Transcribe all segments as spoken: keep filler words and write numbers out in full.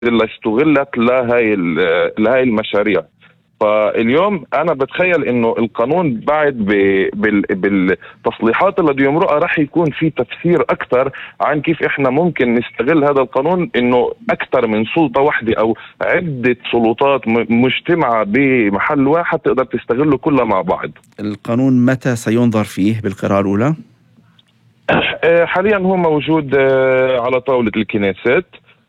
اللي استغلت لهي لهي المشاريع. فاليوم انا بتخيل انه القانون بعد بالتصليحات اللي بده يمرقها راح يكون في تفسير اكثر عن كيف احنا ممكن نستغل هذا القانون، انه اكثر من سلطه واحده او عده سلطات مجتمعه بمحل واحد تقدر تستغله كلها مع بعض. القانون متى سينظر فيه بالقراءه الاولى؟ حاليا هو موجود على طاوله الكنيست،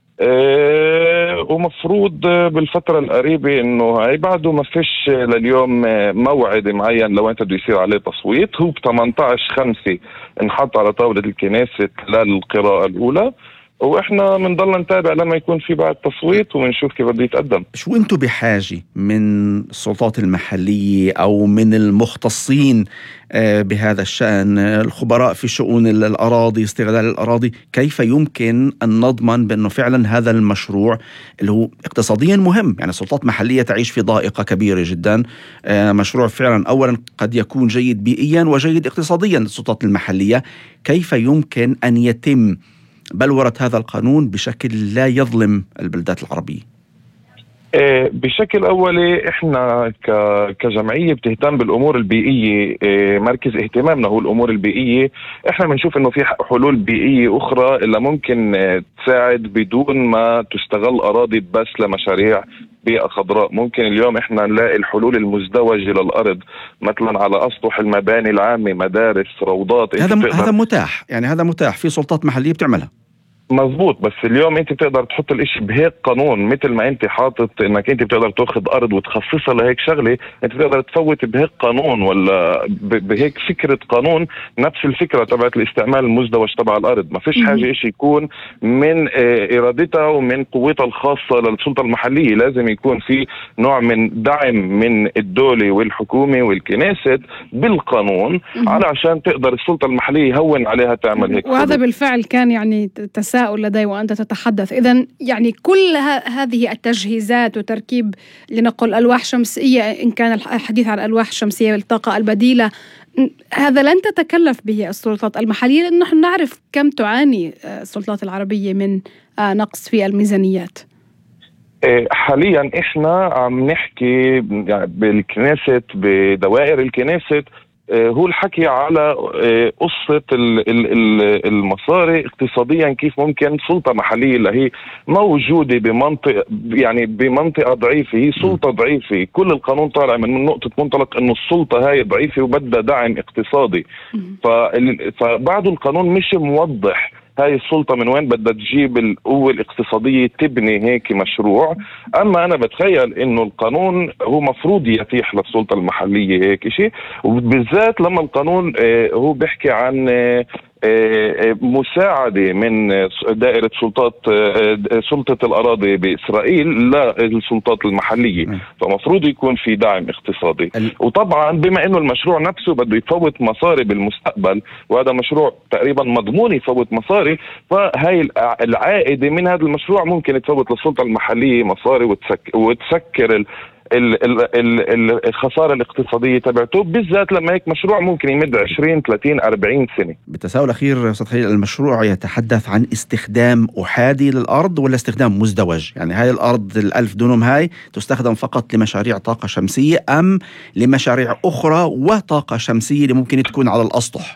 أه ومفروض بالفترة القريبة انه هاي بعده ما فيش لليوم موعد معين لو انت بده يصير عليه تصويت. هو ب ثمانية عشر خمسة انحط على طاولة الكنيست للقراءة الأولى، واحنا بنضل نتابع لما يكون في بعد تصويت ونشوف كيف بده يتقدم. شو انتم بحاجة من السلطات المحلية او من المختصين بهذا الشأن، الخبراء في شؤون الأراضي، استغلال الأراضي، كيف يمكن أن نضمن بأنه فعلا هذا المشروع اللي هو اقتصاديا مهم؟ يعني السلطات المحلية تعيش في ضائقة كبيرة جدا، مشروع فعلا أولا قد يكون جيد بيئيا وجيد اقتصاديا للسلطات المحلية، كيف يمكن أن يتم بلورة هذا القانون بشكل لا يظلم البلدات العربية؟ بشكل أولي إحنا كجمعية بتهتم بالأمور البيئية، مركز اهتمامنا هو الأمور البيئية. إحنا بنشوف إنه في حلول بيئية أخرى اللي ممكن تساعد بدون ما تستغل أراضي بس لمشاريع بيئة خضراء. ممكن اليوم إحنا نلاقي الحلول المزدوجة للأرض مثلا على أسطح المباني العامة، مدارس، روضات. هذا هذا متاح، يعني هذا متاح في سلطات محلية بتعملها. مظبوط، بس اليوم انت بتقدر تحط الاشي بهيك قانون، مثل ما انت حاطط انك انت بتقدر تاخذ ارض وتخصصها لهيك شغله، انت بتقدر تفوت بهيك قانون ولا بهيك فكره قانون نفس الفكره تبعت الاستعمال المزدوج تبع الارض. ما فيش حاجه اشي يكون من ارادتها ومن قوتها الخاصه للسلطه المحليه، لازم يكون في نوع من دعم من الدوله والحكومه والكنيست بالقانون علشان تقدر السلطه المحليه يهون عليها تعمل هيك. وهذا بالفعل كان يعني تساؤل لدي وأنت تتحدث. إذن يعني كل هذه التجهيزات وتركيب لنقل ألواح شمسية، إن كان الحديث عن ألواح شمسية بالطاقة البديلة، هذا لن تتكلف به السلطات المحلية، لأن نحن نعرف كم تعاني السلطات العربية من نقص في الميزانيات. حاليا إحنا عم نحكي بالكنيست، بدوائر الكنيست، هو الحكي على قصة المصاري اقتصاديا، كيف ممكن سلطة محلية اللي هي موجودة بمنطقة يعني بمنطقة ضعيفة، هي سلطة ضعيفة، كل القانون طالع من نقطة منطلق انه السلطة هاي ضعيفة وبدها دعم اقتصادي. فبعد القانون مش موضح هاي السلطة من وين بدها تجيب القوة الاقتصادية تبني هيك مشروع. أما أنا بتخيل إنه القانون هو مفروض يتيح للسلطة المحلية هيك شيء، وبالذات لما القانون هو بيحكي عن مساعدة من دائرة سلطات سلطة الأراضي بإسرائيل للسلطات المحلية، فمفروض يكون في دعم اقتصادي. وطبعا بما إنه المشروع نفسه بده يفوت مصاري بالمستقبل، وهذا مشروع تقريبا مضمون يفوت مصاري، فهاي العائدة من هذا المشروع ممكن تفوت للسلطة المحلية مصاري وتسك وتسكر ال الخسارة الاقتصادية تبعته، بالذات لما هيك مشروع ممكن يمد عشرين ثلاثين أربعين سنة. بالتساؤل الأخير أستاذ خليل، المشروع يتحدث عن استخدام أحادي للأرض ولا استخدام مزدوج؟ يعني هاي الأرض الألف دونم هاي تستخدم فقط لمشاريع طاقة شمسية أم لمشاريع أخرى وطاقة شمسية اللي ممكن تكون على الأسطح؟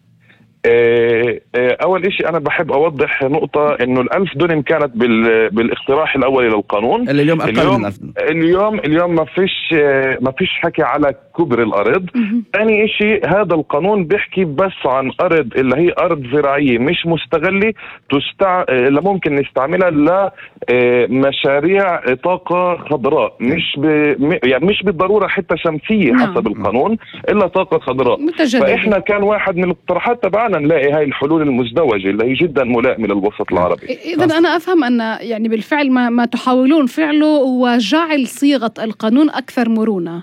أول إشي أنا بحب أوضح نقطة، إنه الألف دونم كانت بالاقتراح الأولي للقانون، اللي اليوم أقل اليوم من ألف دونم. اليوم اليوم ما فيش ما فيش حكي على كبر الأرض. ثاني إشي، هذا القانون بيحكي بس عن أرض اللي هي أرض زراعية مش مستغلة، تستع اللي ممكن نستعملها لمشاريع طاقة خضراء، مش ب... يعني مش بالضرورة حتى شمسية حسب القانون، إلا طاقة خضراء. فإحنا كان واحد من الاقتراحات تبعنا نلاقي هاي الحلول المزدوجة اللي هي جدا ملائمة للوسط العربي. إذا أنا أفهم أن يعني بالفعل ما, ما تحاولون فعله هو جعل صيغة القانون أكثر مرونة،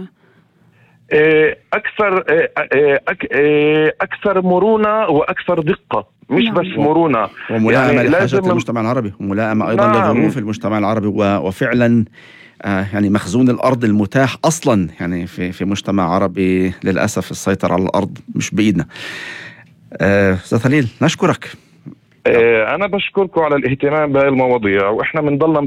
أكثر أكثر مرونة وأكثر دقة، مش نعم. بس مرونة وملائمة يعني لحاجات المجتمع العربي، وملائمة أيضا نعم. لظروف المجتمع العربي، وفعلا آه يعني مخزون الأرض المتاح أصلا يعني في في مجتمع عربي للأسف السيطرة على الأرض مش بإيدنا. أستاذ خليل نشكرك. أنا بشكركم على الاهتمام بهذه المواضيع، وإحنا بنضلنا